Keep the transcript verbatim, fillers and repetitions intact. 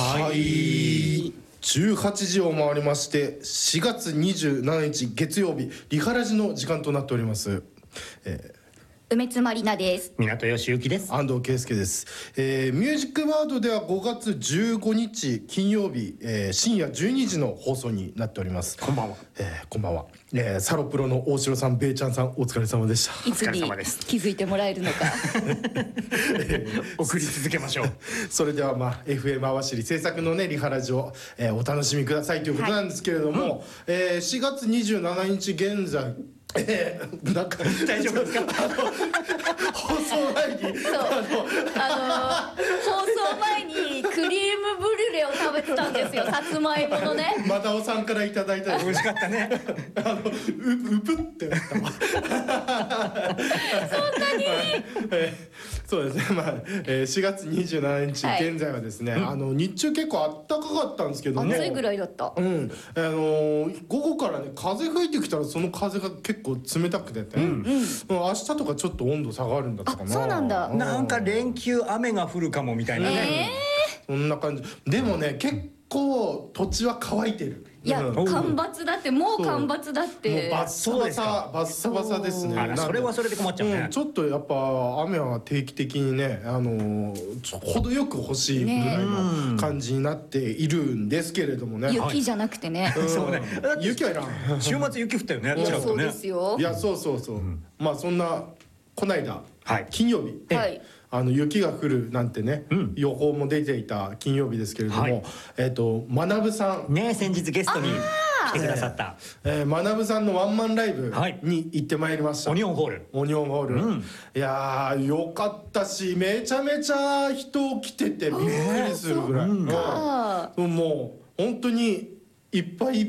はいじゅうはちじを回りましてしがつにじゅうしちにち月曜日リハラジの時間となっております、えー梅津まりなです。 港義之です。 安藤圭介です、えー、ミュージックワードではごがつじゅうごにち金曜日、えー、深夜じゅうにじの放送になっております。 こんばんは、 えー、こんばんは、えー、サロプロの大城さん、ベイちゃんさん、お疲れ様でした。 いつに気づいてもらえるのか送り続けましょうそれでは、まあ、エフエム 網走制作のねリハラジを、えー、お楽しみくださいということなんですけれども、はい、うんえー、しがつにじゅうしちにち現在えー、なんか大丈夫ですかあの放送前にそうあのあの放送前にクリームブリュレを食べてたんですよ。さつまいものね。 マダオさんからいただいた美味しかったねあのううぷってなったそんなに、 えー、そうですね、まあえー、しがつにじゅうしちにち、はい、現在はですね、うん、あの日中結構あったかかったんですけども暑いぐらいだった、 うんあのー、午後からね風吹いてきたらその風が結構冷たくてね、うんうん、明日とかちょっと温度下がるんだったかな。 そうなんだ。 なんか連休雨が降るかもみたいなね、 えー、そんな感じでもね結構土地は乾いてる。 いや、うん、干ばつだってもう干ばつだってもうバッサバサバッサバサですね。 あらそれはそれで困っちゃうね、 うん、ちょっとやっぱ雨は定期的にねあのー、程よく欲しいぐらいの感じになっているんですけれどもね。 雪じゃなくてね、 うん、 そうね雪はいらん週末雪降ったよね。 いやそうですよ。 いやそうそうそう、うん、まあそんなこないだ、はい、金曜日、 はい、 あの雪が降るなんてね、うん、予報も出ていた金曜日ですけれども、はい、えっと学さんね先日ゲストに来てくださった、 えー、学さんのワンマンライブに行ってまいりました、 はい、オニオンホールオニオンホール、うん、いやーよかったしめちゃめちゃ人来ててびっくりするぐらい、うん、もう本当にいっぱいいっ